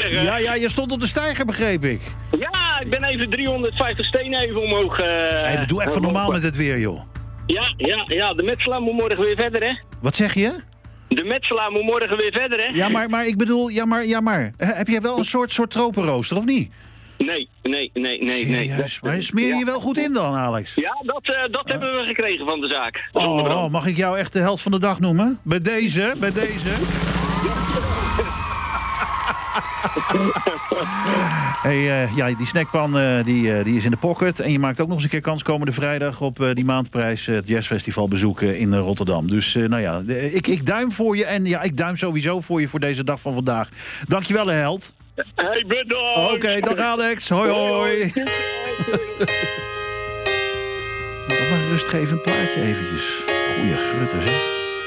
zeggen. Ja, je stond op de steiger, begreep ik. Ja, ik ben even 350 stenen even omhoog. Hey, doe even normaal met het weer, joh. Ja, de metselaar moet morgen weer verder, hè? Wat zeg je? De metselaar moet morgen weer verder, hè? Ja, maar ik bedoel, maar. Heb jij wel een soort tropenrooster, of niet? Nee. Serieus? Maar smeer je wel goed in dan, Alex? Ja, dat hebben we gekregen van de zaak. Mag ik jou echt de held van de dag noemen? Bij deze. Hey, die snackpan die is in de pocket. En je maakt ook nog eens een keer kans komende vrijdag op die maandprijs het Jazzfestival bezoeken in Rotterdam. Dus ik duim voor je en ik duim sowieso voor je voor deze dag van vandaag. Dankjewel, held. Hey, bedankt. Oké, dag Alex. Hoi. Maar rustgevend plaatje eventjes. Goeie grutter, zeg.